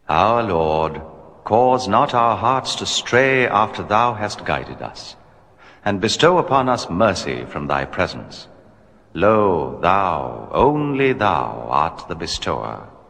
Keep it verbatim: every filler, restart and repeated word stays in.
Our Lord, cause not our hearts to stray after thou hast guided us, and bestow upon us mercy from thy presence. Lo, thou, only thou, art the bestower.